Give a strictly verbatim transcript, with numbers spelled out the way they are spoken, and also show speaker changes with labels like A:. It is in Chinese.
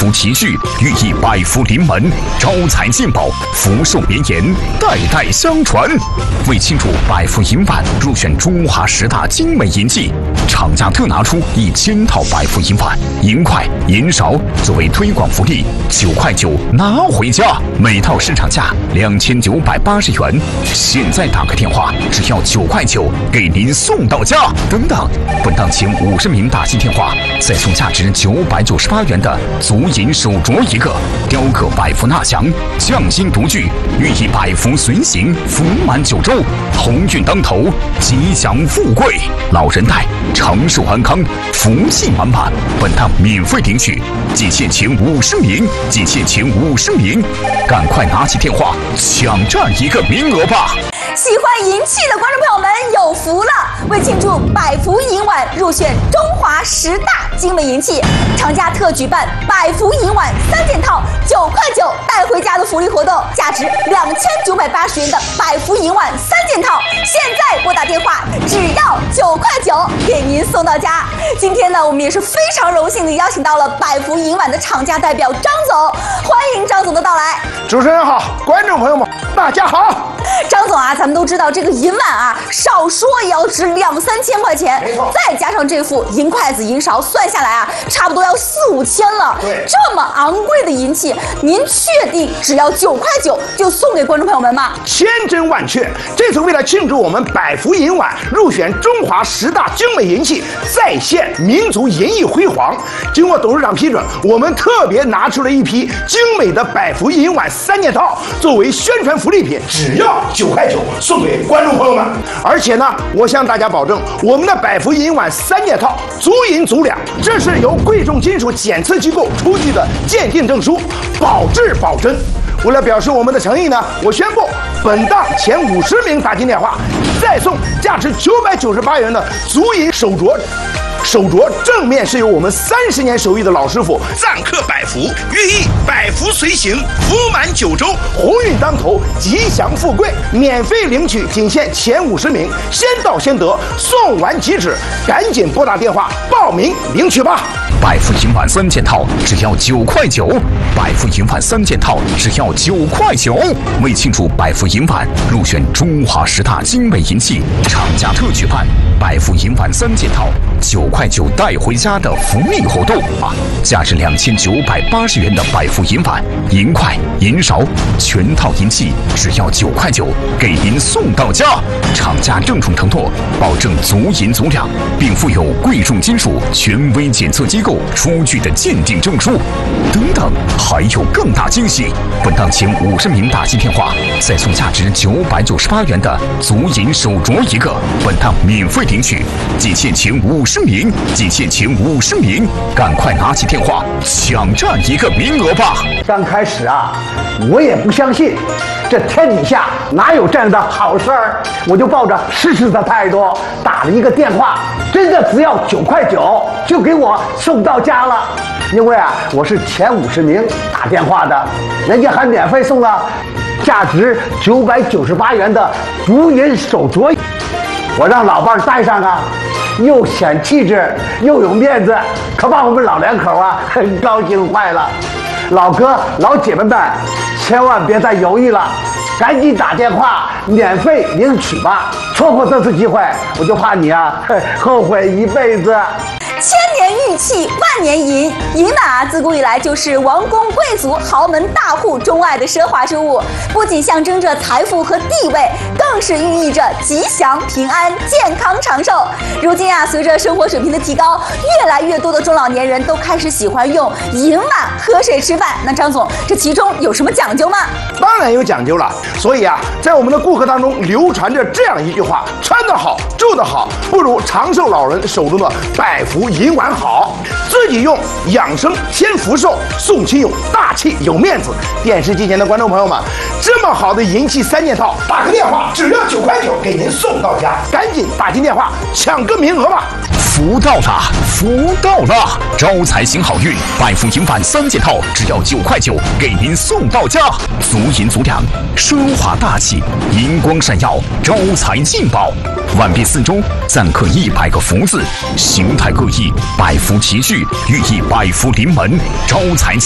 A: 福齐聚，寓意百福临门，招财进宝，福寿绵延，代代相传。为庆祝百福银碗入选中华十大精美银器，厂家特拿出一千套百福银碗、银筷、银勺作为推广福利，九块九拿回家，每套市场价两千九百八十元，现在打个电话，只要九块九，给您送到家。等等，本档前五十名打进电话，再送价值九百九十八元的足银手镯一个，雕刻百福纳祥，匠心独具，寓意百福随行，福满九州，鸿运当头，吉祥富贵，老人带，长寿安康，福气满满。本档免费领取，仅限前五十名，仅限前五十名，赶快拿起电话抢占一个名额吧！
B: 喜欢银器的观众朋友们有福了！为庆祝百福银碗入选中华十大精美银器，厂家特举办百福银碗三件套九块九带回家的福利活动，价值两千九百八十元的百福银碗三件套，现在拨打电话只要九块九，给您送到家。今天呢，我们也是非常荣幸的邀请到了百福银碗的厂家代表张总，欢迎张总的到来。
C: 主持人好，观众朋友们大家好。
B: 张总啊，咱们都知道这个银碗啊，少说也要值两三千块钱，再加上这副银筷子、银勺，算下来啊，差不多要四五千了。
C: 对，
B: 这么昂贵的银器，您确定只要九块九就送给观众朋友们吗？
C: 千真万确，这次为了庆祝我们百福银碗入选中华十大精美银器，再现民族银艺辉煌，经过董事长批准，我们特别拿出了一批精美的百福银碗三件套，作为宣传福利品，只要九块九送给观众朋友们。而且呢，我向大家保证，我们的百福银碗三件套足银足两，这是由贵重金属检测机构出具的鉴定证书，保质保真。为了表示我们的诚意呢，我宣布本档前五十名打进电话，再送价值九百九十八元的足银手镯。手镯正面是由我们三十年手艺的老师傅
D: 赞刻百福，寓意百福随行，福满九州，
C: 鸿运当头，吉祥富贵。免费领取，仅限前五十名，先到先得，送完即止，赶紧拨打电话报名领取吧。
A: 百福银碗三件套只要九块九，百福银碗三件套只要九块九。为庆祝百福银碗入选中华十大精美银器，厂家特举办百福银碗三件套九块九带回家的福利活动啊！价值两千九百八十元的百福银碗、银筷、银勺，全套银器只要九块九，给您送到家。厂家郑重承诺，保证足银足两，并附有贵重金属权威检测机构出具的鉴定证书。等等，还有更大惊喜！本档前五十名打进电话，再送价值九百九十八元的足银手镯一个，本档免费领取，仅限前五十名，仅限前五十名，赶快拿起电话抢占一个名额吧！
E: 刚开始啊，我也不相信，这天底下哪有这样的好事儿，我就抱着试试的态度打了一个电话，真的只要九块九就给我送到家了。因为啊，我是前五十名打电话的，人家还免费送了价值九百九十八元的足银手镯，我让老伴儿戴上啊，又显气质又有面子，可把我们老两口啊很高兴坏了。老哥老姐妹们，千万别再犹豫了，赶紧打电话免费领取吧！错过这次机会，我就怕你啊后悔一辈子。
B: 千年玉器万年银，银碗啊，自古以来就是王公贵族、豪门大户钟爱的奢华之物，不仅象征着财富和地位，更是寓意着吉祥、平安、健康、长寿。如今啊，随着生活水平的提高，越来越多的中老年人都开始喜欢用银碗喝水吃饭。那张总，这其中有什么讲究吗？
C: 当然有讲究了。所以啊，在我们的顾客当中流传着这样一句话：穿得好，住得好，不如长寿老人手中的百福银碗好。自己用养生添福寿，送亲友大气有面子。电视机前的观众朋友们，这么好的银器三件套，打个电话只要九块九，给您送到家，赶紧打进电话抢个名额吧！
A: 福到了，福到了！招财行好运，百福银碗三件套只要九块九，给您送到家。足银足两，奢华大气，银光闪耀，招财进宝。碗壁四周錾刻一百个福字，形态各异，百福齐聚，寓意百福临门，招财。